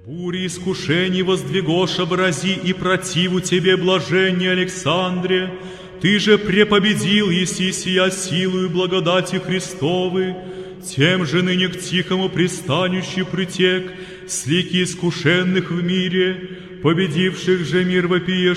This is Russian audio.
Бури искушений воздвигош образи и противу тебе, блаженней Александре. Ты же препобедил еси сия силою благодати Христовы, тем же ныне к тихому пристанищу притек, с лики искушенных в мире, победивших же мир вопиешь